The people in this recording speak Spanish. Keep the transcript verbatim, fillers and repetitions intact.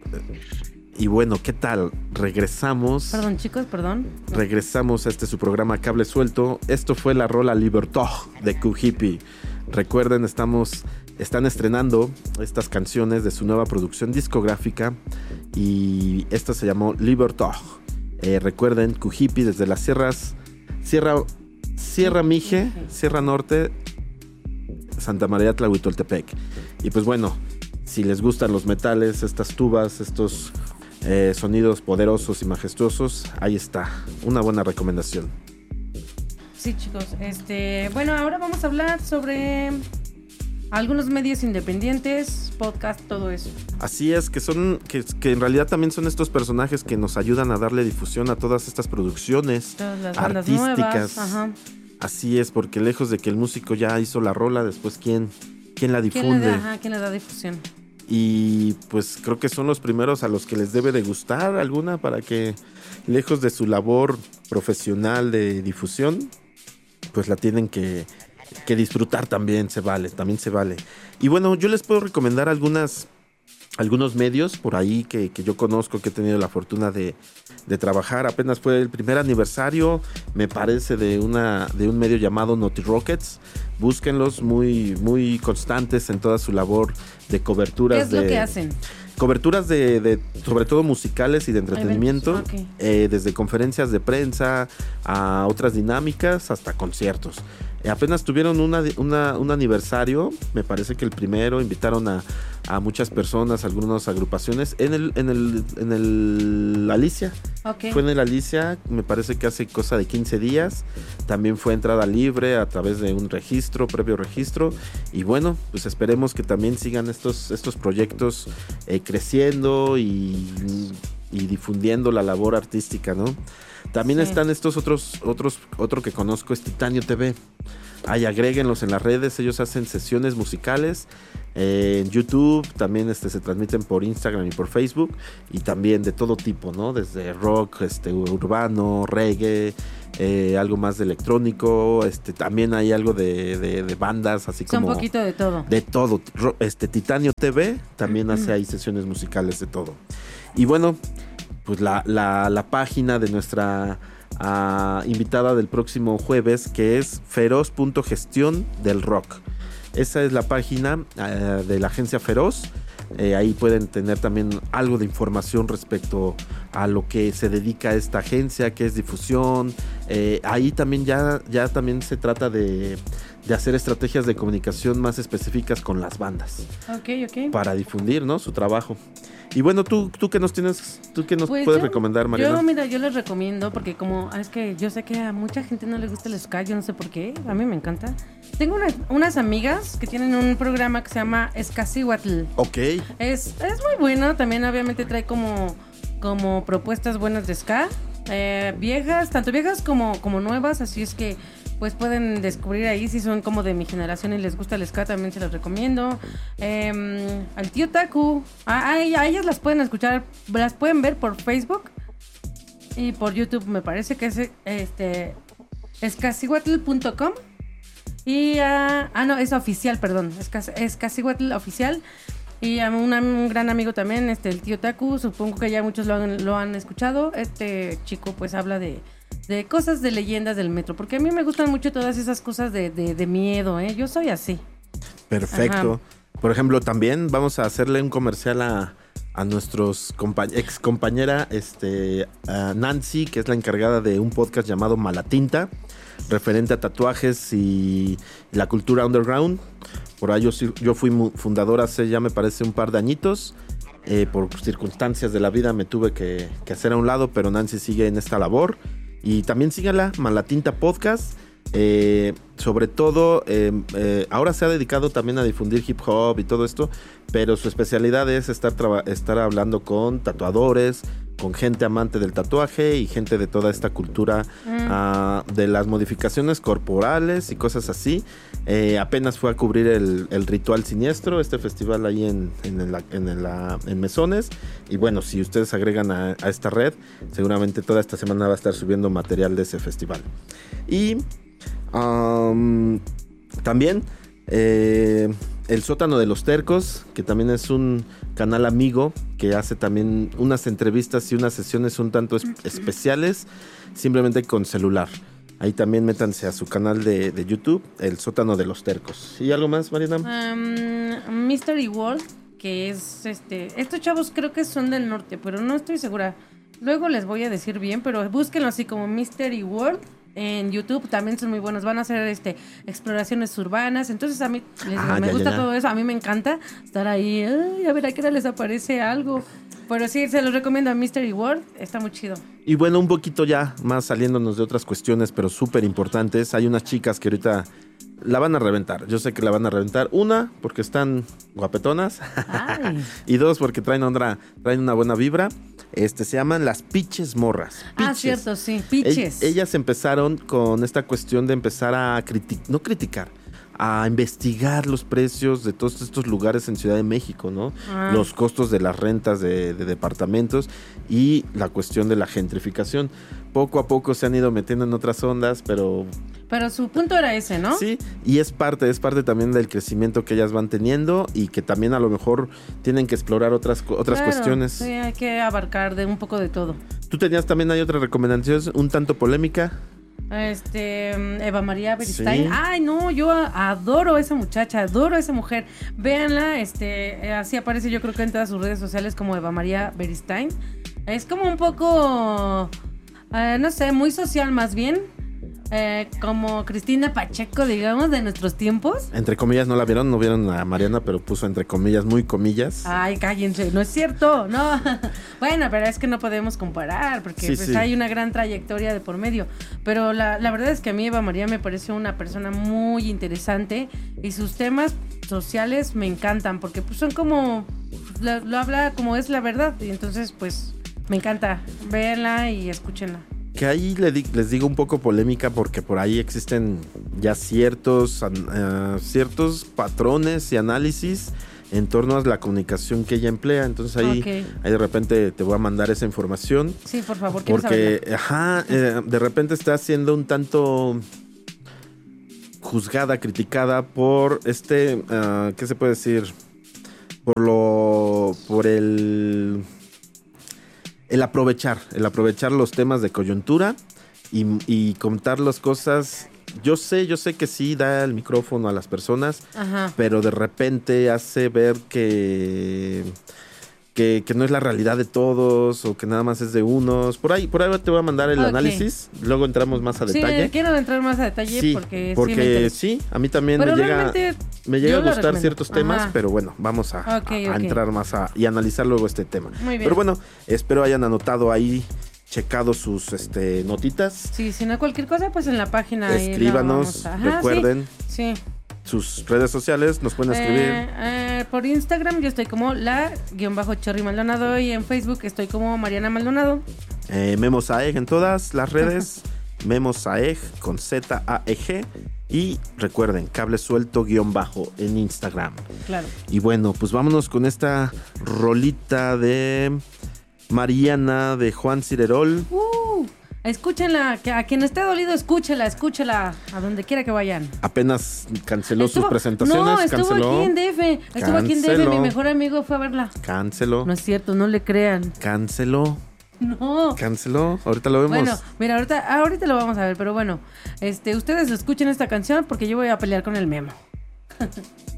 Y bueno, ¿qué tal? Regresamos. Perdón, chicos, perdón. Regresamos a este su programa Cable Suelto. Esto fue la rola Libertad de Q-Hippie. Recuerden, estamos, están estrenando estas canciones de su nueva producción discográfica. Y esta se llamó Libertad. Eh, recuerden, Q-Hippie desde las sierras. Sierra, Sierra Mije, Sierra Norte, Santa María Tlahuitoltepec. Y pues bueno, si les gustan los metales, estas tubas, estos eh, sonidos poderosos y majestuosos, ahí está, una buena recomendación. Sí, chicos, este, bueno, ahora vamos a hablar sobre algunos medios independientes, podcast, todo eso. Así es, que son, que, que en realidad también son estos personajes que nos ayudan a darle difusión a todas estas producciones todas las artísticas. Nuevas, ajá. Así es, porque lejos de que el músico ya hizo la rola, después quién, quién la difunde. ¿Quién le da, ajá, quién le da difusión? Y pues creo que son los primeros a los que les debe de gustar alguna, para que lejos de su labor profesional de difusión, pues la tienen que, que disfrutar también, se vale, también se vale. Y bueno, yo les puedo recomendar algunas, algunos medios por ahí que, que yo conozco, que he tenido la fortuna de, de trabajar. Apenas fue el primer aniversario, me parece, de, una, de un medio llamado Naughty Rockets. Búsquenlos, muy, muy constantes en toda su labor de coberturas. ¿Qué es de, lo que hacen? Coberturas de, de, sobre todo musicales y de entretenimiento, okay. eh, desde conferencias de prensa a otras dinámicas hasta conciertos. Eh, apenas tuvieron una, una, un aniversario, me parece que el primero, invitaron a, a muchas personas, algunas agrupaciones, en el, en el, en el Alicia. Okay. Fue en el Alicia, me parece que hace cosa de quince días. También fue entrada libre a través de un registro, previo registro. Y bueno, pues esperemos que también sigan estos, estos proyectos eh, creciendo y, y difundiendo la labor artística, ¿no? También sí. Están estos otros, otros, otro que conozco es Titanio T V. Ahí agréguenlos en las redes, ellos hacen sesiones musicales eh, en YouTube, también este, se transmiten por Instagram y por Facebook, y también de todo tipo, ¿no? Desde rock, este, urbano, reggae, eh, algo más de electrónico, este, también hay algo de, de, de bandas, así como... Un poquito de todo. De todo, este, Titanio T V también mm-hmm. hace ahí sesiones musicales de todo. Y bueno, pues la, la, la página de nuestra uh, invitada del próximo jueves, que es feroz punto gestión del rock. Esa es la página uh, de la agencia Feroz. Eh, ahí pueden tener también algo de información respecto a lo que se dedica a esta agencia, que es difusión. Eh, ahí también ya, ya también se trata de, de hacer estrategias de comunicación más específicas con las bandas. Ok, ok. Para difundir, ¿no?, su trabajo. Y bueno, tú, tú qué nos tienes, tú qué nos pues puedes yo, recomendar, Mariana. Yo, mira, yo les recomiendo, porque como es que yo sé que a mucha gente no le gusta el ska, yo no sé por qué, a mí me encanta. Tengo una, unas amigas que tienen un programa que se llama Escacihuatl. Ok. Es, es muy bueno, también obviamente trae como, como propuestas buenas de ska, eh, viejas, tanto viejas como, como nuevas, así es que pues pueden descubrir ahí si son como de mi generación y les gusta el ska, también se los recomiendo. Eh, al tío Taku, a, a, a ellas las pueden escuchar, las pueden ver por Facebook y por YouTube, me parece que es este escacihuatl punto com. Y uh, ah no, es oficial, perdón, Escacihuatl oficial. Y a un, un gran amigo también, este el tío Taku, supongo que ya muchos lo han, lo han escuchado. Este chico pues habla de de cosas de leyendas del metro, porque a mí me gustan mucho todas esas cosas de, de, de miedo, ¿eh? Yo soy así. Perfecto. Ajá. Por ejemplo, también vamos a hacerle un comercial a, a nuestros compa- ex compañera este, uh, Nancy, que es la encargada de un podcast llamado Malatinta, referente a tatuajes y la cultura underground. Por ahí yo, yo fui fundador hace ya me parece un par de añitos. Eh, por circunstancias de la vida me tuve que, que hacer a un lado, pero Nancy sigue en esta labor. Y también síganla, Malatinta Podcast. Eh, sobre todo, eh, eh, ahora se ha dedicado también a difundir hip hop y todo esto, pero su especialidad es estar, traba- estar hablando con tatuadores, con gente amante del tatuaje y gente de toda esta cultura mm. uh, de las modificaciones corporales y cosas así. Eh, apenas fue a cubrir el, el Ritual Siniestro, este festival ahí en, en, el, en, el, en Mesones. Y bueno, si ustedes agregan a, a esta red, seguramente toda esta semana va a estar subiendo material de ese festival. Y um, también eh, el Sótano de los Tercos, que también es un canal amigo que hace también unas entrevistas y unas sesiones un tanto es- especiales, simplemente con celular. Ahí también métanse a su canal de, de YouTube, El Sótano de los Tercos. ¿Y algo más, Mariana? Um, Mystery World, que es este. Estos chavos creo que son del norte, pero no estoy segura. Luego les voy a decir bien, pero búsquenlo así como Mystery World. En YouTube también son muy buenos. Van a hacer este exploraciones urbanas. Entonces a mí les, Ah, me ya, gusta ya, ya. todo eso. A mí me encanta estar ahí. Ay, a ver a qué hora les aparece algo. Pero sí, se los recomiendo a Mystery World. Está muy chido. Y bueno, un poquito ya más saliéndonos de otras cuestiones, pero súper importantes. Hay unas chicas que ahorita la van a reventar. Yo sé que la van a reventar. Una, porque están guapetonas. Ay. Y dos, porque traen, otra, traen una buena vibra. Este, se llaman las Piches Morras. Ah, Piches. cierto, sí. Piches. Ell- ellas empezaron con esta cuestión de empezar a criticar, no criticar, a investigar los precios de todos estos lugares en Ciudad de México, ¿no? Ah. Los costos de las rentas de, de departamentos y la cuestión de la gentrificación. Poco a poco se han ido metiendo en otras ondas, pero Pero su punto era ese, ¿no? sí, y es parte, es parte también del crecimiento que ellas van teniendo y que también a lo mejor tienen que explorar otras, co- otras Claro, cuestiones. Sí, hay que abarcar de un poco de todo. Tú tenías también, hay otra recomendación, un tanto polémica. Este, mm, Eva María Beristain. Sí. Ay, no, yo a- adoro a esa muchacha, adoro a esa mujer. Véanla, este, eh, así aparece yo creo que en todas sus redes sociales como Eva María Beristain. Es como un poco, eh, no sé, muy social más bien. Eh, como Cristina Pacheco, digamos, de nuestros tiempos. Entre comillas, no la vieron, no vieron a Mariana, pero puso entre comillas, muy comillas. Ay, cállense, no es cierto, no. Bueno, pero es que no podemos comparar, porque Sí, pues, sí. hay una gran trayectoria de por medio. Pero la, la verdad es que a mí Eva María me pareció una persona muy interesante y sus temas sociales me encantan, porque pues son como, lo, lo habla como es la verdad, y entonces pues me encanta. Véanla y escúchenla. Que ahí le di- les digo un poco polémica porque por ahí existen ya ciertos, an- eh, ciertos patrones y análisis en torno a la comunicación que ella emplea. Entonces ahí, Ok. ahí de repente te voy a mandar esa información. Sí, por favor, quiero Porque, saberla. ajá, eh, de repente está siendo un tanto juzgada, criticada por este, ah, ¿qué se puede decir? Por lo, por el, el aprovechar, el aprovechar los temas de coyuntura y, y contar las cosas. Yo sé, yo sé que sí da el micrófono a las personas, Ajá. pero de repente hace ver que, que, que no es la realidad de todos o que nada más es de unos. Por ahí, por ahí te voy a mandar el Ok. análisis, luego entramos más a Sí, detalle. quiero entrar más a detalle Sí, porque, porque sí me interesa. sí, a mí también Pero me llega, realmente me llega yo a lo gustar recomiendo. ciertos temas, Ajá. pero bueno, vamos a, Ok, a- a ok. entrar más a, y analizar luego este tema. Muy bien. Pero bueno, espero hayan anotado ahí, checado sus este, notitas. Sí, si no cualquier cosa, pues en la página. ahí la Escríbanos, vamos a- Ajá, recuerden Sí. sí. sus redes sociales, nos pueden escribir. Eh, eh, por Instagram yo estoy como la guión bajo Cherry Maldonado y en Facebook estoy como Mariana Maldonado. Eh, Memo Saeg en todas las redes. Memo Saeg con Z A E G. Y recuerden, cable suelto guión bajo en Instagram. Claro. Y bueno, pues vámonos con esta rolita de Mariana de Juan Cirerol. Uh, escúchenla, que a quien esté dolido, escúchela, escúchela, a donde quiera que vayan. Apenas canceló Estuvo- sus presentaciones. No, estuvo canceló. aquí en D F. Estuvo aquí en D F. Canceló. Mi mejor amigo fue a verla. Canceló. No es cierto, no le crean. Canceló. No. Canceló. Ahorita lo vemos. Bueno, mira, ahorita, ahorita lo vamos a ver, pero bueno, este, ustedes escuchen esta canción porque yo voy a pelear con el Memo.